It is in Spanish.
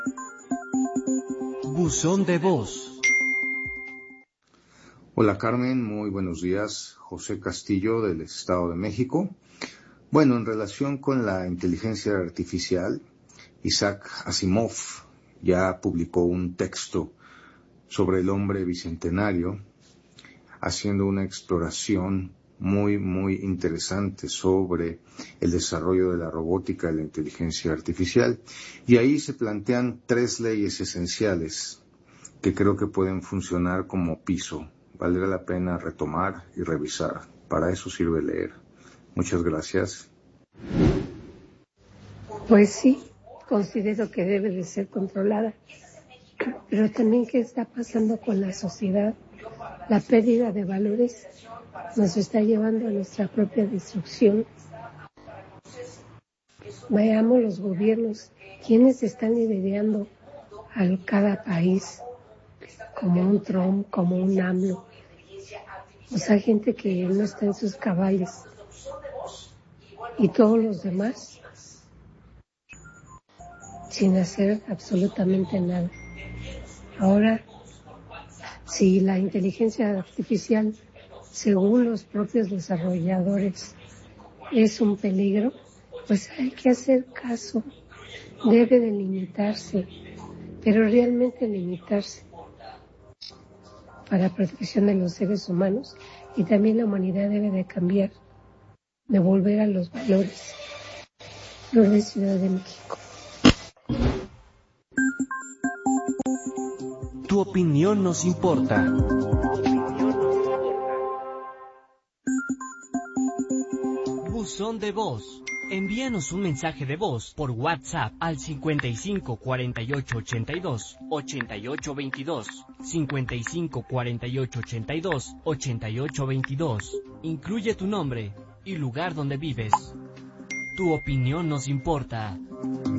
Buzón de voz. Hola Carmen, muy buenos días. José Castillo del Estado de México. Bueno, en relación con la inteligencia artificial, Isaac Asimov ya publicó un texto sobre el hombre bicentenario, haciendo una exploración muy interesante sobre el desarrollo de la robótica y la inteligencia artificial. Y ahí se plantean 3 leyes esenciales que creo que pueden funcionar como piso. Valdrá la pena retomar y revisar. Para eso sirve leer. Muchas gracias. Pues sí, considero que debe de ser controlada. Pero también, ¿qué está pasando con la sociedad? La pérdida de valores nos está llevando a nuestra propia destrucción. Veamos los gobiernos, quienes están liderando a cada país, como un Trump, como un AMLO. O sea, gente que no está en sus cabales. Y todos los demás, sin hacer absolutamente nada. Ahora, si la inteligencia artificial, según los propios desarrolladores, es un peligro, pues hay que hacer caso. Debe de limitarse, pero realmente limitarse para la protección de los seres humanos, y también la humanidad debe de cambiar, de volver a los valores. Lourdes, Ciudad de México. Tu opinión nos importa. Buzón de voz. Envíanos un mensaje de voz por WhatsApp al 55 48 82 88 22, 55 48 82 88 22. Incluye tu nombre y lugar donde vives. Tu opinión nos importa.